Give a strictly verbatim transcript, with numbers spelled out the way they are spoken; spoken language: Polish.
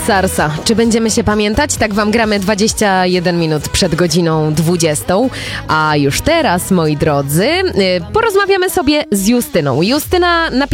Sarsa. Czy będziemy się pamiętać? Tak wam gramy dwadzieścia jeden minut przed godziną dwudziestą. A już teraz, moi drodzy, porozmawiamy sobie z Justyną. Justyna napisała